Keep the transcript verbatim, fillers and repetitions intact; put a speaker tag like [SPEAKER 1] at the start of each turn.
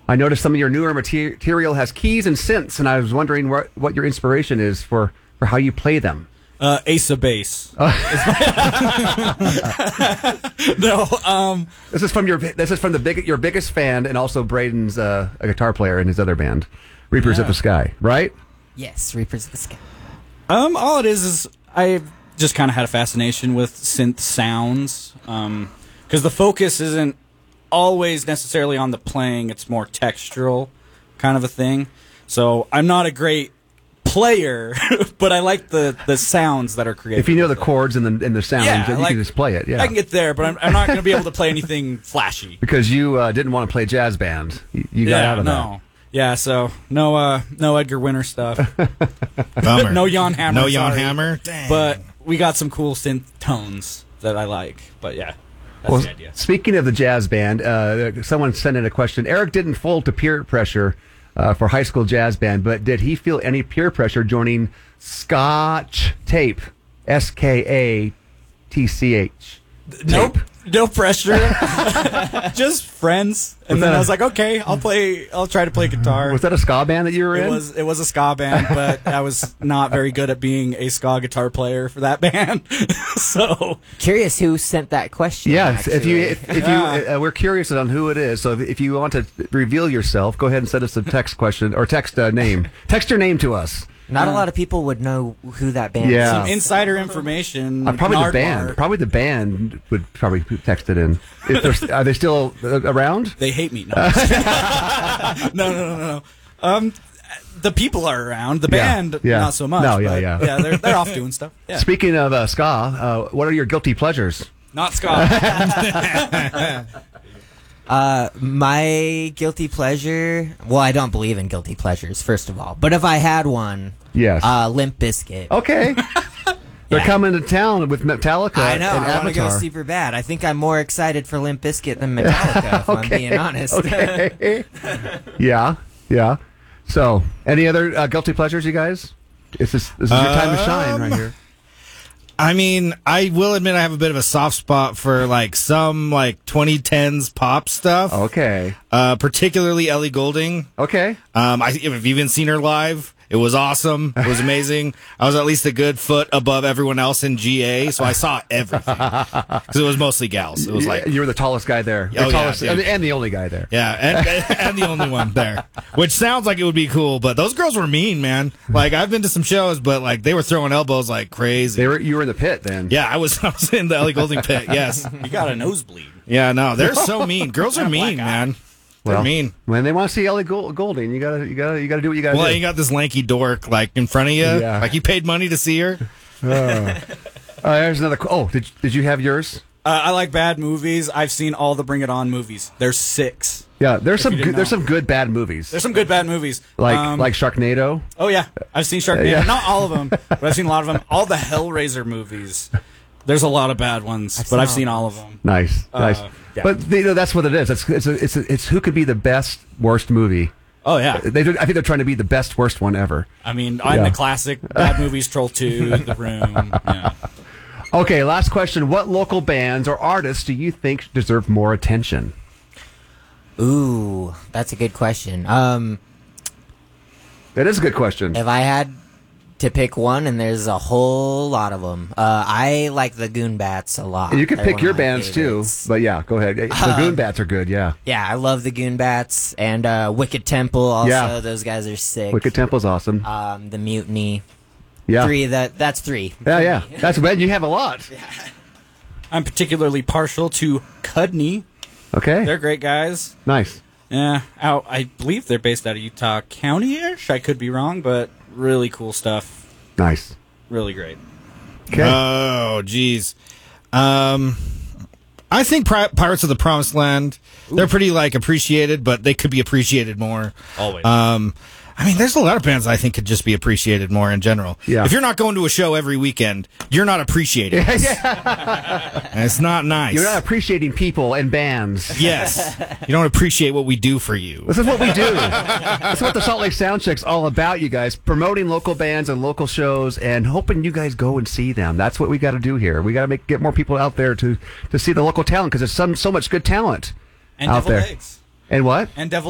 [SPEAKER 1] I noticed some of your newer mater- material has keys and synths, and I was wondering what, what your inspiration is for, for how you play them.
[SPEAKER 2] Uh, Ace of Base. Oh. no, um,
[SPEAKER 1] this is from your this is from the big your biggest fan, and also Braden's uh, a guitar player in his other band, Reapers
[SPEAKER 2] yeah.
[SPEAKER 1] of the Sky, right?
[SPEAKER 3] Yes, Reapers of the Sky.
[SPEAKER 2] Um, all it is is I just kind of had a fascination with synth sounds, um, because the focus isn't always necessarily on the playing; it's more textural, kind of a thing. So I'm not a great player, but I like the, the sounds that are created.
[SPEAKER 1] If you know the chords and the and the sounds,
[SPEAKER 2] yeah,
[SPEAKER 1] you
[SPEAKER 2] like,
[SPEAKER 1] can just play it. Yeah,
[SPEAKER 2] I can get there, but I'm, I'm not going to be able to play anything flashy
[SPEAKER 1] because you uh, didn't want to play jazz band. You, you got
[SPEAKER 2] yeah,
[SPEAKER 1] out of
[SPEAKER 2] no.
[SPEAKER 1] that.
[SPEAKER 2] Yeah, so no, uh, no Edgar Winter stuff.
[SPEAKER 4] Bummer.
[SPEAKER 2] No Jan Hammer.
[SPEAKER 4] No Jan
[SPEAKER 2] sorry.
[SPEAKER 4] Hammer. Dang.
[SPEAKER 2] But we got some cool synth tones that I like. But yeah. That's
[SPEAKER 1] Well,
[SPEAKER 2] the idea.
[SPEAKER 1] Speaking of the jazz band, uh, someone sent in a question. Eric didn't fold to peer pressure uh, for high school jazz band, but did he feel any peer pressure joining Scotch Tape? S K A T C H.
[SPEAKER 2] Nope. No pressure. Just friends. And
[SPEAKER 1] Was
[SPEAKER 2] then
[SPEAKER 1] that
[SPEAKER 2] I
[SPEAKER 1] a-
[SPEAKER 2] was like, okay, I'll play, I'll try to play guitar.
[SPEAKER 1] Was that a ska band that you were
[SPEAKER 2] It
[SPEAKER 1] in?
[SPEAKER 2] was it was a ska band, but I was not very good at being a ska guitar player for that band. So
[SPEAKER 3] Curious who sent that question.
[SPEAKER 1] Yes, if you
[SPEAKER 3] actually.
[SPEAKER 1] if, if you uh, we're curious on who it is. So if, if you want to reveal yourself, go ahead and send us a text question or text a name. Text your name to us.
[SPEAKER 3] Not a lot of people would know who that band
[SPEAKER 1] Yeah.
[SPEAKER 3] is.
[SPEAKER 2] some insider information.
[SPEAKER 1] Uh, probably the
[SPEAKER 2] Nardwar.
[SPEAKER 1] band. Probably the band would probably text it in. If they're, are they still uh, around?
[SPEAKER 2] They hate me. No, no, no, no, no. Um, the people are around. The
[SPEAKER 1] Yeah,
[SPEAKER 2] band,
[SPEAKER 1] yeah.
[SPEAKER 2] not so much.
[SPEAKER 1] No, yeah,
[SPEAKER 2] but
[SPEAKER 1] yeah.
[SPEAKER 2] yeah. They're they're off doing stuff. Yeah,
[SPEAKER 1] Speaking of uh, ska, uh, what are your guilty pleasures?
[SPEAKER 2] not ska.
[SPEAKER 3] Uh, my guilty pleasure. Well, I don't believe in guilty pleasures, first of all. But if I had one,
[SPEAKER 1] Yes.
[SPEAKER 3] uh, Limp Bizkit.
[SPEAKER 1] Okay. They're
[SPEAKER 3] Yeah.
[SPEAKER 1] coming to town with Metallica.
[SPEAKER 3] I know.
[SPEAKER 1] And
[SPEAKER 3] I want to go
[SPEAKER 1] Avatar.
[SPEAKER 3] super bad. I think I'm more excited for Limp Bizkit than Metallica, if I'm being honest.
[SPEAKER 1] Okay. yeah, yeah. So, any other uh, guilty pleasures, you guys? This is this is your time to shine right
[SPEAKER 4] Um,
[SPEAKER 1] here.
[SPEAKER 4] I mean, I will admit I have a bit of a soft spot for like some like twenty tens pop stuff.
[SPEAKER 1] Okay.
[SPEAKER 4] Uh, particularly Ellie Goulding.
[SPEAKER 1] Okay.
[SPEAKER 4] Um, I, if you've even seen her live, it was awesome. It was amazing. I was at least a good foot above everyone else in G A, so I saw everything. Because it was mostly gals. It was like,
[SPEAKER 1] you were the tallest guy there. The
[SPEAKER 4] Oh, yeah,
[SPEAKER 1] tallest,
[SPEAKER 4] dude.
[SPEAKER 1] and, and the only guy there.
[SPEAKER 4] yeah, and, and the only one there. Which sounds like it would be cool, but those girls were mean, man. Like, I've been to some shows, but like they were throwing elbows like crazy.
[SPEAKER 1] They were. You were in the pit then.
[SPEAKER 4] Yeah, I was, I was in the Ellie Goulding pit, yes.
[SPEAKER 2] You got a nosebleed.
[SPEAKER 4] Yeah, no, they're so mean. Girls are mean, man. They're
[SPEAKER 1] Well,
[SPEAKER 4] mean.
[SPEAKER 1] when they want to see Ellie Gold- Goulding, you gotta, you gotta, you gotta do what you gotta
[SPEAKER 4] Well,
[SPEAKER 1] do.
[SPEAKER 4] you got this lanky dork like in front of you.
[SPEAKER 1] Yeah.
[SPEAKER 4] Like you paid money to see her.
[SPEAKER 1] Uh, there's another. qu- Oh, did did you have yours?
[SPEAKER 2] Uh, I like bad movies. I've seen all the Bring It On movies. There's six.
[SPEAKER 1] Yeah, there's some
[SPEAKER 2] you
[SPEAKER 1] good,
[SPEAKER 2] didn't
[SPEAKER 1] there's
[SPEAKER 2] know.
[SPEAKER 1] some good bad movies.
[SPEAKER 2] There's some good bad movies.
[SPEAKER 1] like
[SPEAKER 2] Um,
[SPEAKER 1] like Sharknado.
[SPEAKER 2] Oh yeah, I've seen Sharknado.
[SPEAKER 1] Yeah.
[SPEAKER 2] Not all of them, but I've seen a lot of them. All the Hellraiser movies. There's a lot of bad ones,
[SPEAKER 3] I've
[SPEAKER 2] but I've
[SPEAKER 3] seen
[SPEAKER 2] seen
[SPEAKER 3] all
[SPEAKER 2] all of them.
[SPEAKER 1] Nice, nice.
[SPEAKER 2] yeah.
[SPEAKER 1] But you know that's what it is. It's it's a, it's a, it's who could be the best worst movie.
[SPEAKER 2] Oh yeah.
[SPEAKER 1] They do, I think they're trying to be the best worst one ever.
[SPEAKER 2] I mean, I'm
[SPEAKER 1] Yeah.
[SPEAKER 2] the classic bad movies. Troll two, The Room. Yeah.
[SPEAKER 1] Okay, last question. What local bands or artists do you think deserve more attention?
[SPEAKER 3] Ooh, that's a good question. Um,
[SPEAKER 1] That is a good question.
[SPEAKER 3] if I had to pick one, and there's a whole lot of them, uh, I like the Goonbats a lot.
[SPEAKER 1] And you can
[SPEAKER 3] They're
[SPEAKER 1] pick
[SPEAKER 3] one
[SPEAKER 1] your
[SPEAKER 3] of my
[SPEAKER 1] bands
[SPEAKER 3] favorites.
[SPEAKER 1] too, but yeah, go ahead. The
[SPEAKER 3] Um,
[SPEAKER 1] Goonbats are good. Yeah,
[SPEAKER 3] Yeah, I love the Goonbats and uh, Wicked Temple. Also,
[SPEAKER 1] Yeah.
[SPEAKER 3] those guys are sick.
[SPEAKER 1] Wicked Temple's awesome.
[SPEAKER 3] Um, the Mutiny.
[SPEAKER 1] Yeah,
[SPEAKER 3] Three. That that's three.
[SPEAKER 1] yeah, yeah. That's when you have a lot.
[SPEAKER 2] I'm particularly partial to Cudney.
[SPEAKER 1] Okay,
[SPEAKER 2] They're great guys.
[SPEAKER 1] nice.
[SPEAKER 2] Yeah, out. I believe they're based out of Utah County-ish. I could be wrong, but really cool stuff.
[SPEAKER 1] Nice.
[SPEAKER 2] Really great.
[SPEAKER 1] Okay.
[SPEAKER 4] Oh, geez. Um, I think Pri- Pirates of the Promised Land, they're pretty, like, appreciated, but they could be appreciated more.
[SPEAKER 2] Always.
[SPEAKER 4] Um, I mean, there's a lot of bands I think could just be appreciated more in general.
[SPEAKER 1] Yeah.
[SPEAKER 4] If you're not going to a show every weekend, you're not appreciating it. And it's not nice.
[SPEAKER 1] You're not appreciating people and bands.
[SPEAKER 4] Yes. You don't appreciate what we do for you.
[SPEAKER 1] This is what we do. This is what the Salt Lake Soundcheck's all about, you guys. Promoting local bands and local shows and hoping you guys go and see them. That's what we got to do here. We got to make get more people out there to, to see the local talent because there's some so much good talent
[SPEAKER 2] and
[SPEAKER 1] out
[SPEAKER 2] Devil
[SPEAKER 1] there.
[SPEAKER 2] Eggs.
[SPEAKER 1] And what?
[SPEAKER 2] And Devil